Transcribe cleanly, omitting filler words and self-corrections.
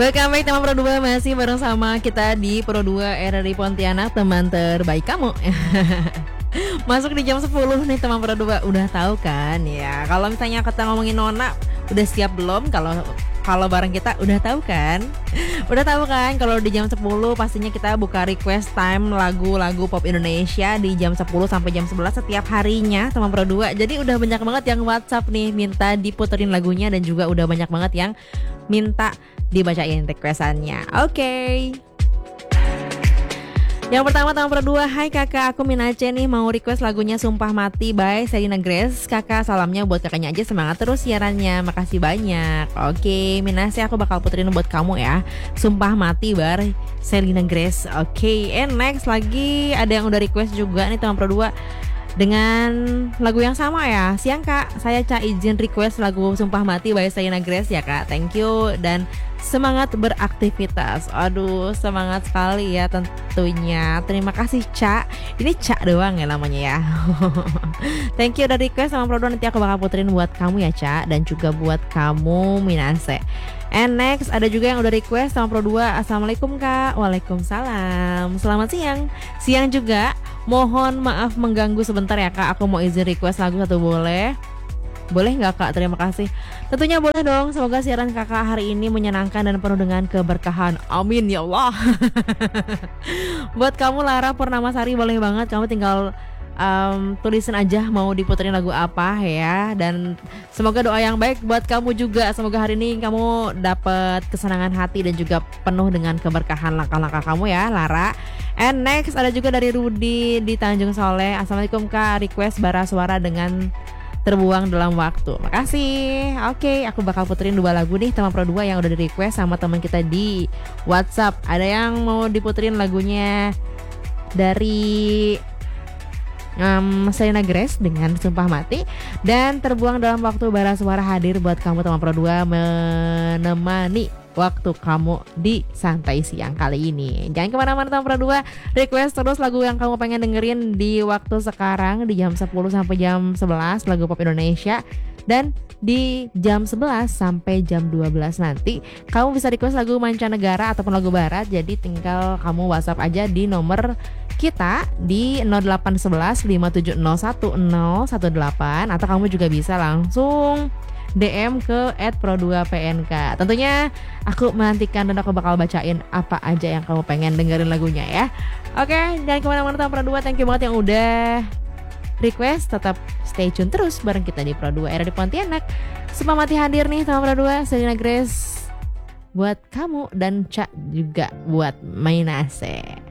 Welcome back teman Pro 2, masih bareng sama kita di Pro 2 RRI Pontianak, teman terbaik kamu. Masuk di jam 10 nih teman Pro 2, udah tahu kan ya. Kalau misalnya kita ngomongin Nona, udah siap belum? Kalau bareng kita udah tahu kan? Udah tahu kan kalau di jam 10 pastinya kita buka request time lagu-lagu pop Indonesia di jam 10 sampai jam 11 setiap harinya teman Pro 2. Jadi udah banyak banget yang WhatsApp nih minta diputerin lagunya, dan juga udah banyak banget yang minta dibacain requestannya. Oke. Yang pertama teman Pro 2, hai kakak, aku Minace nih, mau request lagunya Sumpah Mati by Selena Grace. Kakak, salamnya buat kakaknya aja, semangat terus siarannya, makasih banyak. Oke Minace, aku bakal puterin buat kamu ya, Sumpah Mati by Selena Grace. Oke, and next lagi ada yang udah request juga nih teman Pro 2 dengan lagu yang sama ya. Siang kak, saya izin request lagu Sumpah Mati by Selena Grace ya kak. Thank you dan semangat beraktivitas. Aduh, semangat sekali ya tentunya. Terima kasih Ca. Ini Ca doang ya namanya ya. Thank you udah request sama Pro 2, nanti aku bakal puterin buat kamu ya Ca, dan juga buat kamu Minase. And next ada juga yang udah request sama Pro 2. Assalamualaikum kak. Waalaikumsalam. Selamat siang. Siang juga. Mohon maaf mengganggu sebentar ya kak, aku mau izin request lagu satu boleh? Boleh nggak kak? Terima kasih. Tentunya boleh dong. Semoga siaran kakak hari ini menyenangkan dan penuh dengan keberkahan. Amin ya Allah. Buat kamu Lara Purnamasari boleh banget. Kamu tinggal tulisin aja mau diputerin lagu apa ya. Dan semoga doa yang baik buat kamu juga. Semoga hari ini kamu dapat kesenangan hati dan juga penuh dengan keberkahan langkah-langkah kamu ya Lara. And next ada juga dari Rudi di Tanjung Soleh. Assalamualaikum kak, request bara suara dengan Terbuang Dalam Waktu. Makasih. Oke, aku bakal puterin 2 lagu nih teman Pro 2 yang udah di request sama teman kita di WhatsApp. Ada yang mau diputerin lagunya dari Selena Grace dengan Sumpah Mati, dan Terbuang Dalam Waktu bara suara hadir buat kamu teman Pro 2 menemani waktu kamu di santai siang kali ini. Jangan kemana-mana teman Pro 2, request terus lagu yang kamu pengen dengerin di waktu sekarang di jam 10 sampai jam 11 lagu pop Indonesia, dan di jam 11 sampai jam 12 nanti kamu bisa request lagu mancanegara ataupun lagu barat. Jadi tinggal kamu WhatsApp aja di nomor kita di 0811 5701018, atau kamu juga bisa langsung DM ke @pro2pnk. Tentunya aku menantikan dan aku bakal bacain apa aja yang kamu pengen dengerin lagunya ya. Oke, jangan kemana-mana teman Pro 2. Thank you banget yang udah request. Tetap stay tune terus bareng kita di Pro 2 RRI Pontianak. Sumpah Mati hadir nih teman Pro 2, Selena Grace buat kamu, dan Ca juga buat Mainase.